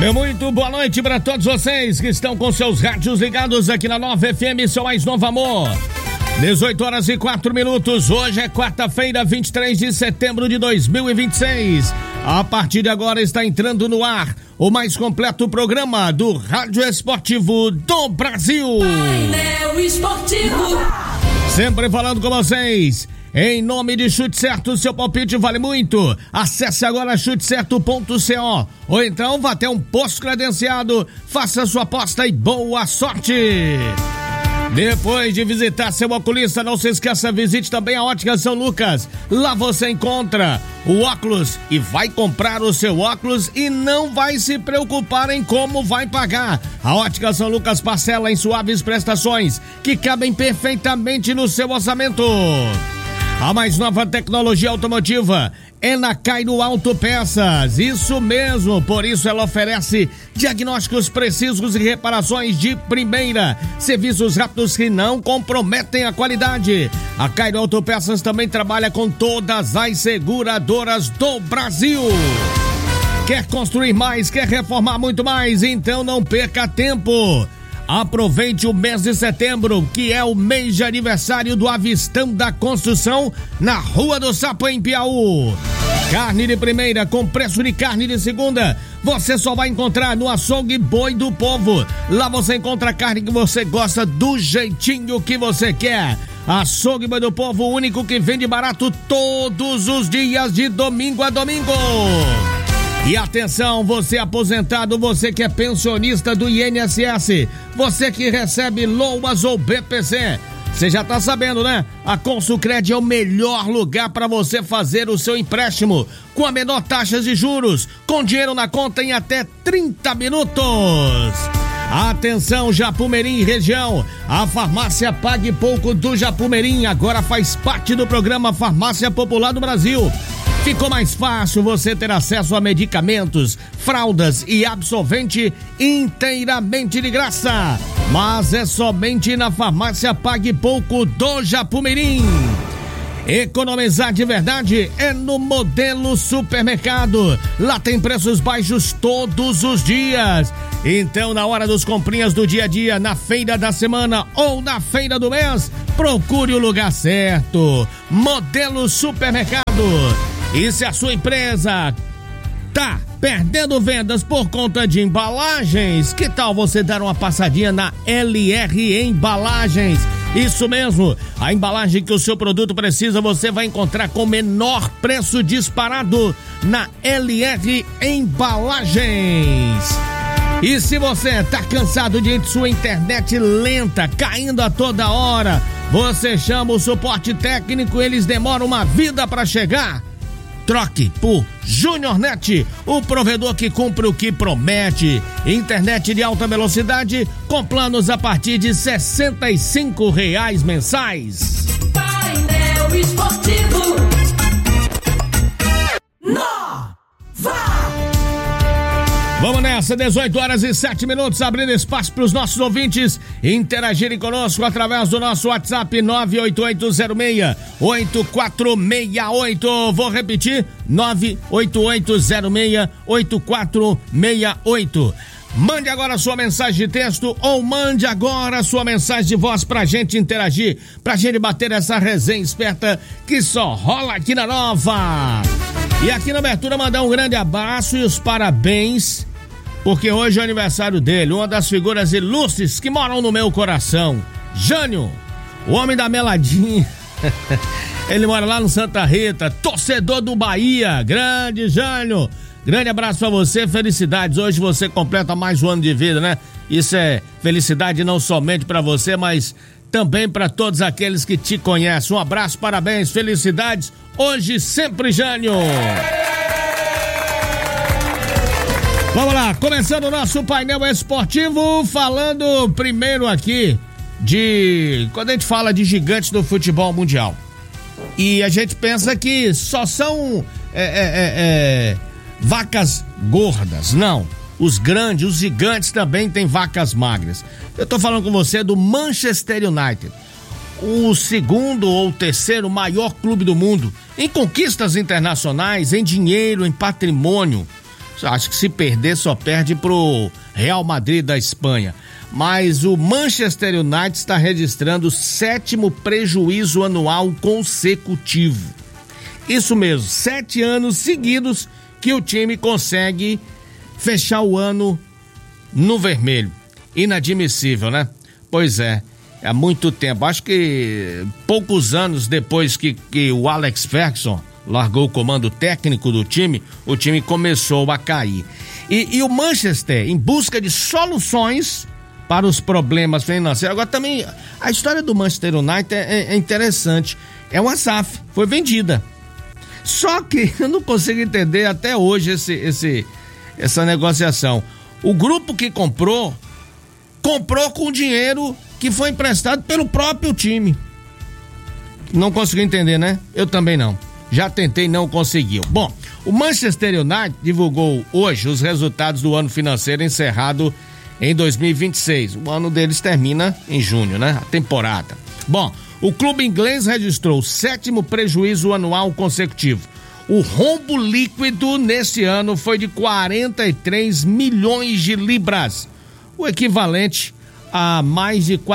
Muito boa noite para todos vocês que estão com seus rádios ligados aqui na Nova FM, seu mais novo amor. 18h04. Hoje é quarta-feira, 23 de setembro de 2026. A partir de agora está entrando no ar o mais completo programa do Rádio Esportivo do Brasil. Painel Esportivo. Sempre falando com vocês. Em nome de Chute Certo, seu palpite vale muito. Acesse agora chutecerto.co ou então vá até um posto credenciado, faça sua aposta e boa sorte. Depois de visitar seu oculista, não se esqueça, visite também a Ótica São Lucas. Lá você encontra o óculos e vai comprar o seu óculos e não vai se preocupar em como vai pagar. A Ótica São Lucas parcela em suaves prestações que cabem perfeitamente no seu orçamento. A mais nova tecnologia automotiva é na Cairo Autopeças, isso mesmo, por isso ela oferece diagnósticos precisos e reparações de primeira, serviços rápidos que não comprometem a qualidade. A Cairo Autopeças também trabalha com todas as seguradoras do Brasil. Quer construir mais, quer reformar muito mais? Então não perca tempo. Aproveite o mês de setembro, que é o mês de aniversário do Avistão da Construção, na Rua do Sapo, em Piauí. Carne de primeira com preço de carne de segunda, você só vai encontrar no Açougue Boi do Povo. Lá você encontra a carne que você gosta do jeitinho que você quer. Açougue Boi do Povo, o único que vende barato todos os dias, de domingo a domingo. E atenção, você aposentado, você que é pensionista do INSS, você que recebe LOAS ou BPC, você já tá sabendo, né? A Consulcred é o melhor lugar para você fazer o seu empréstimo, com a menor taxa de juros, com dinheiro na conta em até 30 minutos. Atenção, Japumirim e região, a farmácia Pague Pouco do Japumirim agora faz parte do programa Farmácia Popular do Brasil. Ficou mais fácil você ter acesso a medicamentos, fraldas e absorvente inteiramente de graça. Mas é somente na farmácia Pague Pouco do Japumirim. Economizar de verdade é no Modelo Supermercado. Lá tem preços baixos todos os dias. Então, na hora dos comprinhas do dia a dia, na feira da semana ou na feira do mês, procure o lugar certo. Modelo Supermercado. E se a sua empresa tá perdendo vendas por conta de embalagens, que tal você dar uma passadinha na LR Embalagens? Isso mesmo, a embalagem que o seu produto precisa você vai encontrar com menor preço disparado na LR Embalagens. E se você tá cansado de sua internet lenta, caindo a toda hora, você chama o suporte técnico, eles demoram uma vida para chegar. Troque por JuniorNet, o provedor que cumpre o que promete. Internet de alta velocidade com planos a partir de R$65 mensais. Painel Esportivo. Vamos nessa, 18h07, abrindo espaço para os nossos ouvintes interagirem conosco através do nosso WhatsApp 98806-8468. Vou repetir, 98806-8468. Mande agora a sua mensagem de texto ou mande agora a sua mensagem de voz pra gente interagir, pra gente bater essa resenha esperta que só rola aqui na Nova. E aqui na abertura mandar um grande abraço e os parabéns, porque hoje é o aniversário dele, uma das figuras ilustres que moram no meu coração, Jânio, o homem da meladinha. Ele mora lá no Santa Rita, torcedor do Bahia. Grande Jânio, grande abraço pra você, felicidades. Hoje você completa mais um ano de vida, né? Isso é felicidade não somente pra você, mas também pra todos aqueles que te conhecem. Um abraço, parabéns, felicidades, hoje sempre, Jânio. Vamos lá, começando o nosso painel esportivo, falando primeiro aqui de... Quando a gente fala de gigantes do futebol mundial, e a gente pensa que só são vacas gordas, não. Os grandes, os gigantes também têm vacas magras. Eu tô falando com você do Manchester United, o segundo ou terceiro maior clube do mundo, em conquistas internacionais, em dinheiro, em patrimônio. Acho que se perder só perde pro Real Madrid da Espanha. Mas o Manchester United está registrando o 7º prejuízo anual consecutivo. Isso mesmo, 7 anos seguidos que o time consegue fechar o ano no vermelho. Inadmissível, né? Pois é, há muito tempo. Acho que poucos anos depois que o Alex Ferguson largou o comando técnico do time, o time começou a cair. E o Manchester, em busca de soluções para os problemas financeiros. Agora também, a história do Manchester United é interessante. É uma SAF, foi vendida. Só que eu não consigo entender até hoje essa negociação. O grupo que comprou com dinheiro que foi emprestado pelo próprio time. Não consegui entender, né? Eu também não. Já tentei, não conseguiu. Bom, o Manchester United divulgou hoje os resultados do ano financeiro encerrado em 2026. O ano deles termina em junho, né? A temporada. Bom, o clube inglês registrou o 7º prejuízo anual consecutivo. O rombo líquido nesse ano foi de 43 milhões de libras, o equivalente a mais de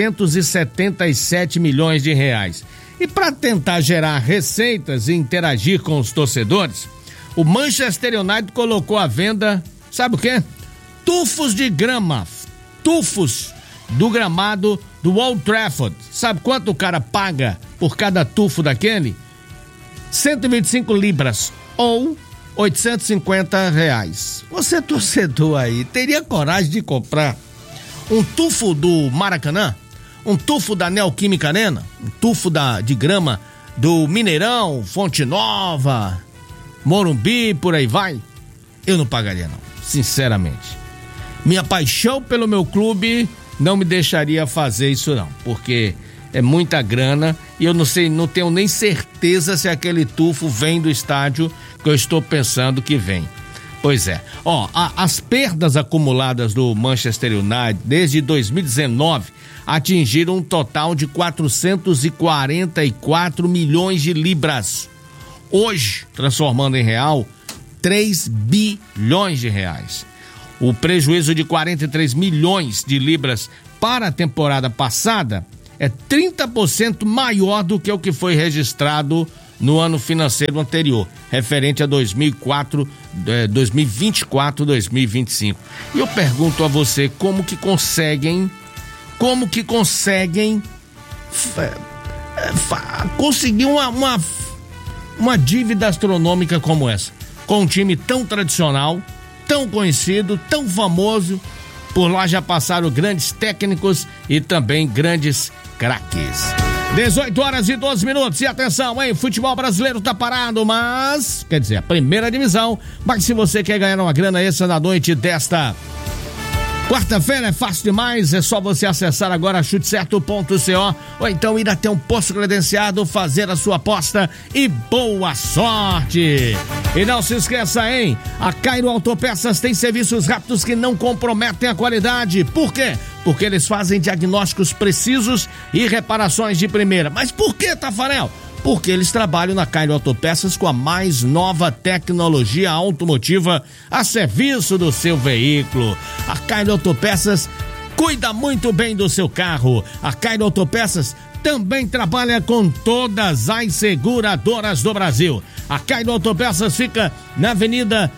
477 milhões de reais. E para tentar gerar receitas e interagir com os torcedores, o Manchester United colocou à venda, sabe o quê? Tufos de grama, tufos do gramado do Old Trafford. Sabe quanto o cara paga por cada tufo daquele? 125 libras ou 850 reais. Você, torcedor aí, teria coragem de comprar um tufo do Maracanã? Um tufo da Neoquímica Arena? Um tufo de grama do Mineirão, Fonte Nova, Morumbi, por aí vai? Eu não pagaria não, sinceramente. Minha paixão pelo meu clube não me deixaria fazer isso não, porque é muita grana e eu não tenho nem certeza se aquele tufo vem do estádio que eu estou pensando que vem. Pois é, as perdas acumuladas do Manchester United desde 2019 atingiram um total de 444 milhões de libras. Hoje, transformando em real, 3 bilhões de reais. O prejuízo de 43 milhões de libras para a temporada passada é 30% maior do que o que foi registrado no ano financeiro anterior, referente a 2024, 2025. E eu pergunto a você, como que conseguem conseguir uma dívida astronômica como essa, com um time tão tradicional, tão conhecido, tão famoso? Por lá já passaram grandes técnicos e também grandes craques. 18h12. E atenção, hein? Futebol brasileiro tá parado, mas... Quer dizer, a primeira divisão. Mas se você quer ganhar uma grana extra na noite desta quarta-feira, é fácil demais. É só você acessar agora chutecerto.co ou então ir até um posto credenciado, fazer a sua aposta e boa sorte. E não se esqueça, hein? A Cairo Autopeças tem serviços rápidos que não comprometem a qualidade. Por quê? Porque eles fazem diagnósticos precisos e reparações de primeira. Mas por que, Tafarel? Porque eles trabalham na Cairo Autopeças com a mais nova tecnologia automotiva a serviço do seu veículo. A Cairo Autopeças cuida muito bem do seu carro. A Cairo Autopeças também trabalha com todas as seguradoras do Brasil. A Cairo Autopeças fica na Avenida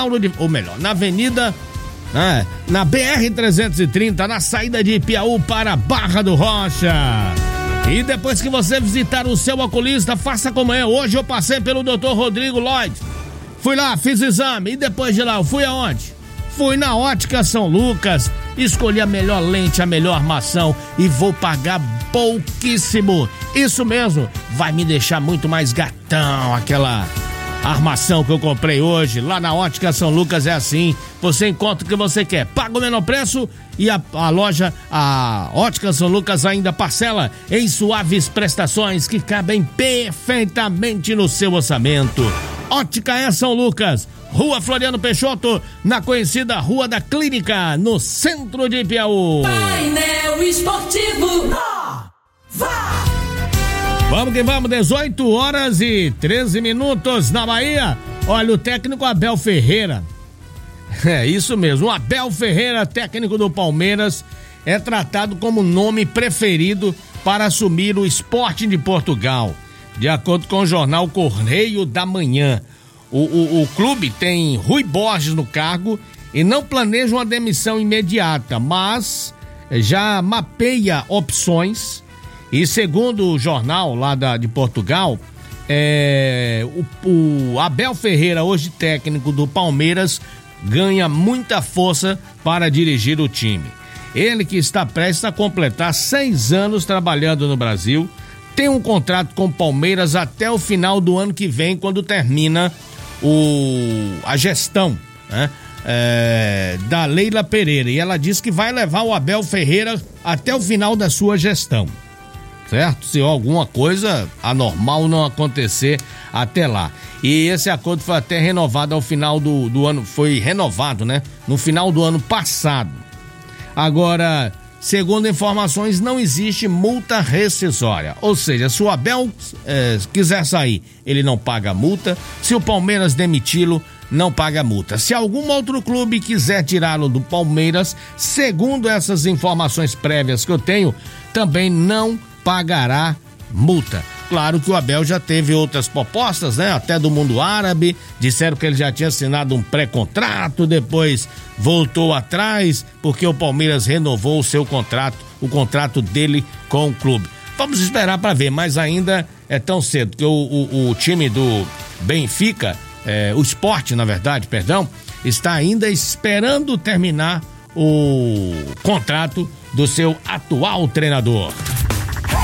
na BR-330, na saída de Ipiaú para Barra do Rocha. E depois que você visitar o seu oculista, faça como eu. Hoje eu passei pelo Dr. Rodrigo Lloyd. Fui lá, fiz exame e depois de lá eu fui aonde? Fui na Ótica São Lucas, escolhi a melhor lente, a melhor armação e vou pagar pouquíssimo. Isso mesmo, vai me deixar muito mais gatão aquela armação que eu comprei hoje. Lá na Ótica São Lucas é assim, você encontra o que você quer, paga o menor preço e a Ótica São Lucas ainda parcela em suaves prestações que cabem perfeitamente no seu orçamento. Ótica São Lucas, Rua Floriano Peixoto, na conhecida Rua da Clínica, no centro de Ipiaú. Painel Esportivo. Vamos que vamos, 18h13 na Bahia. Olha, o técnico Abel Ferreira É isso mesmo, o Abel Ferreira, técnico do Palmeiras, é tratado como nome preferido para assumir o Sporting de Portugal, de acordo com o jornal Correio da Manhã. O clube tem Rui Borges no cargo e não planeja uma demissão imediata, mas já mapeia opções e, segundo o jornal lá de Portugal, o Abel Ferreira, hoje técnico do Palmeiras, ganha muita força para dirigir o time. Ele, que está prestes a completar 6 anos trabalhando no Brasil, tem um contrato com o Palmeiras até o final do ano que vem, quando termina a gestão, né, da Leila Pereira, e ela diz que vai levar o Abel Ferreira até o final da sua gestão, certo? Se alguma coisa anormal não acontecer até lá. E esse acordo foi até renovado ao final do ano, foi renovado, né, no final do ano passado. Agora, segundo informações, não existe multa rescisória, ou seja, se o Abel quiser sair, ele não paga multa. Se o Palmeiras demiti-lo, não paga multa. Se algum outro clube quiser tirá-lo do Palmeiras, segundo essas informações prévias que eu tenho, também não pagará multa. Claro que o Abel já teve outras propostas, né? Até do mundo árabe, disseram que ele já tinha assinado um pré-contrato, depois voltou atrás, porque o Palmeiras renovou o seu contrato, o contrato dele com o clube. Vamos esperar para ver, mas ainda é tão cedo, que o time do Benfica, o Sport, na verdade, perdão, está ainda esperando terminar o contrato do seu atual treinador.